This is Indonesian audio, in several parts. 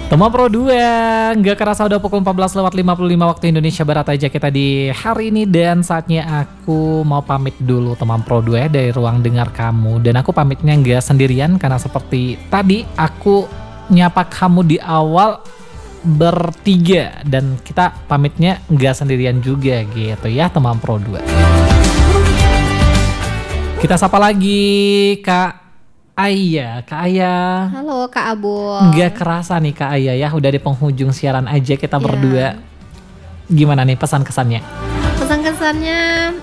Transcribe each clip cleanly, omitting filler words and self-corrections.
Tema Pro 2, nggak kerasa udah pukul 14:55 waktu Indonesia Barat aja kita di hari ini. Dan saatnya aku mau pamit dulu teman Pro 2 dari ruang dengar kamu. Dan aku pamitnya nggak sendirian karena seperti tadi aku nyapa kamu di awal bertiga. Dan kita pamitnya nggak sendirian juga gitu ya teman Pro 2. Kita sapa lagi Kak Aya. Halo Kak Abul. Nggak kerasa nih Kak Aya ya, udah di penghujung siaran aja kita berdua. Gimana nih pesan-kesannya? Pesan-kesannya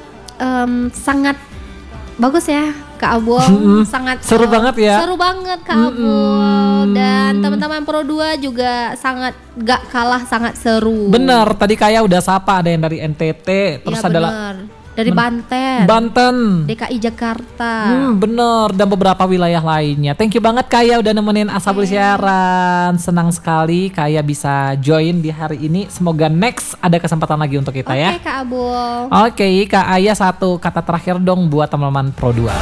sangat bagus ya Kak Abul. Sangat seru banget ya. Seru banget Kak Abul. Dan teman-teman Pro 2 juga sangat gak kalah sangat seru. Bener, tadi Kaya udah sapa, ada yang dari NTT, terus ya, adalah dari Banten, DKI Jakarta. Bener, dan beberapa wilayah lainnya. Thank you banget Kaya udah nemenin Asabul siaran. Senang sekali Kaya bisa join di hari ini. Semoga next ada kesempatan lagi untuk kita ya. Oke Kak Abul. Oke Kak Aya, satu kata terakhir dong buat teman-teman Pro 2.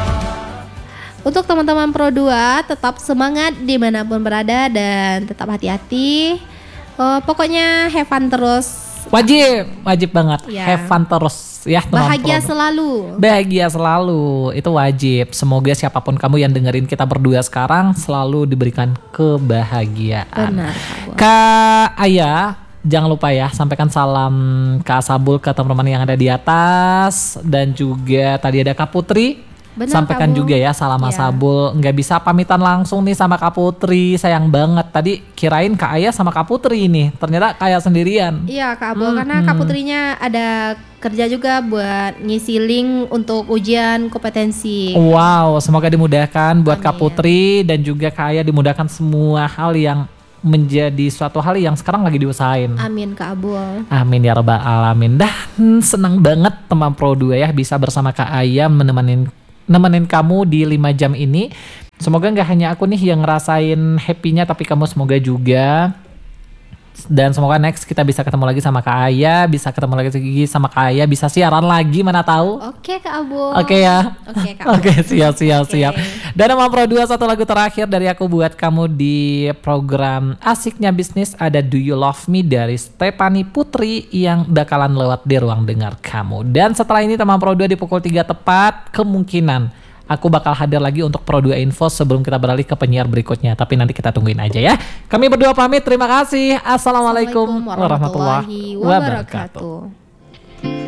Untuk teman-teman Pro 2 tetap semangat dimanapun berada dan tetap hati-hati. Pokoknya have fun terus. Wajib banget. Have fun terus ya teman-teman. Bahagia selalu, itu wajib. Semoga siapapun kamu yang dengerin kita berdua sekarang selalu diberikan kebahagiaan. Benar. Kak Aya, jangan lupa ya sampaikan salam Kak Asabul ke teman-teman yang ada di atas. Dan juga tadi ada Kak Putri. Benar, sampaikan Kak juga ya salam Asabul. Nggak bisa pamitan langsung nih sama Kak Putri, sayang banget. Tadi kirain Kak Aya sama Kak Putri ini, ternyata Kak Aya sendirian. Iya Kak Abul, karena Kak Putrinya ada kerja juga buat ngisi link untuk ujian kompetensi. Wow, semoga dimudahkan buat Kak Putri dan juga Kak Aya, dimudahkan semua hal yang menjadi suatu hal yang sekarang lagi diusahain. Amin Kak Abul. Amin ya rabbal alamin. Senang banget teman Pro 2 ya bisa bersama Kak Aya nemenin kamu di 5 jam ini. Semoga gak hanya aku nih yang ngerasain happy-nya, tapi kamu semoga juga. Dan semoga next kita bisa ketemu lagi sama Kak Aya, bisa ketemu lagi sama Kak Aya, bisa siaran lagi, mana tahu. Oke Kak Abul. Oke ya. Oke Kak. Oke, siap. Dan nama Pro 2, satu lagu terakhir dari aku buat kamu di program Asiknya Bisnis, ada Do You Love Me dari Stephanie Putri yang bakalan lewat di ruang dengar kamu. Dan setelah ini teman Pro 2 di pukul 3 tepat, kemungkinan aku bakal hadir lagi untuk Pro 2 Info sebelum kita beralih ke penyiar berikutnya. Tapi nanti kita tungguin aja ya. Kami berdua pamit, terima kasih. Assalamualaikum warahmatullahi wabarakatuh.